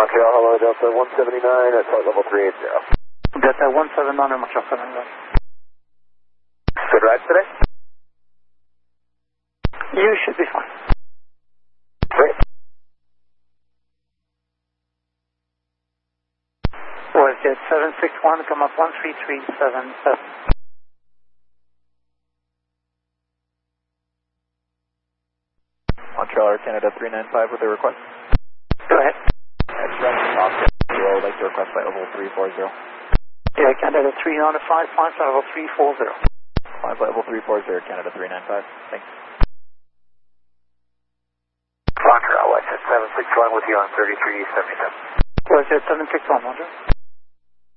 Montreal, hello, Delta 179 at flight level 380. Delta 179 at Montreal 79. Good ride today? You should be fine. Great. Was jet 761, come up 13377. Montreal Air Canada 395 with a request. Go ahead. X-Ray, Oscar, I'd like to request flight level 340. Yeah, Canada 395, flight level 340. Flight level 340, Canada 395. Thanks. Montreal, West 761 with you on 3377. Was jet 761, Roger.